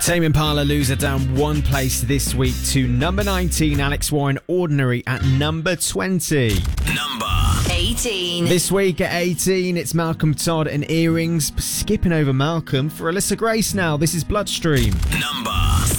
Tame Impala loser down one place this week to number 19, Alex Warren, Ordinary at number 20. Number 18. This week at 18, it's Malcolm Todd and Earrings. Skipping over Malcolm for Alyssa Grace now. This is Bloodstream. Number